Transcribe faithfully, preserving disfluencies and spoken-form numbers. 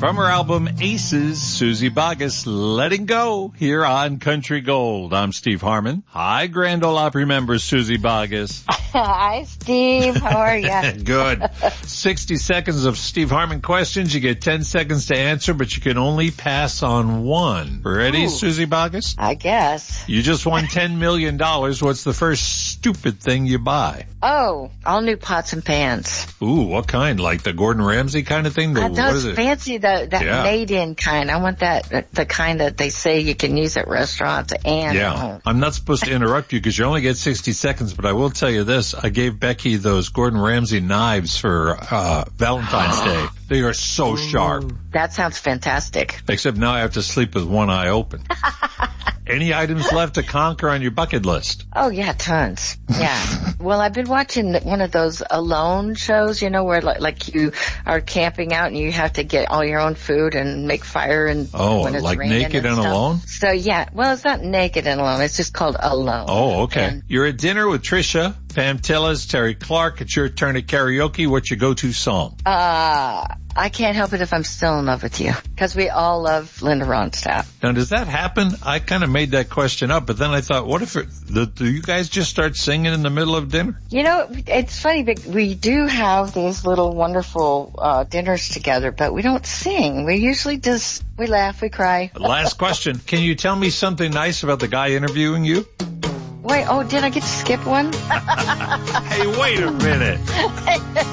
From her album Aces, Suzy Bogguss, Letting Go, here on Country Gold. I'm Steve Harmon. Hi, Grand Ole Opry member Suzy Bogguss. Hi, Steve. How are you? Good. sixty seconds of Steve Harmon questions. You get ten seconds to answer, but you can only pass on one. Ready, Ooh. Suzy Bogguss? I guess. You just won ten million dollars. What's the first stupid thing you buy? Oh, all new pots and pans. Ooh, what kind? Like the Gordon Ramsay kind of thing? The, Uh, what those is it? fancy, the, that Yeah. made-in kind. I want that, the kind that they say you can use at restaurants and Yeah. at home. I'm not supposed to interrupt you because you only get sixty seconds, but I will tell you this. I gave Becky those Gordon Ramsay knives for uh Valentine's Day. They are so sharp. That sounds fantastic. Except now I have to sleep with one eye open. Any items left to conquer on your bucket list? Oh, yeah, tons. Yeah. Well, I've been watching one of those alone shows, you know, where like, like you are camping out and you have to get all your own food and make fire and Oh, when it's like raining Naked and stuff. Alone? So, yeah. Well, it's not Naked and Alone. It's just called Alone. Oh, okay. And You're at dinner with Trisha, Pam Tillis, Terry Clark. It's your turn at karaoke. What's your go-to song? Uh, I can't help it if I'm still in love with you. Because we all love Linda Ronstadt. Now, does that happen? I kind of made that question up, but then I thought, what if it, the, do you guys just start singing in the middle of dinner? You know, it's funny, but we do have these little wonderful uh, dinners together, but we don't sing. We usually just, we laugh, we cry. Last question. Can you tell me something nice about the guy interviewing you? Wait, oh, did I get to skip one? Hey, wait a minute.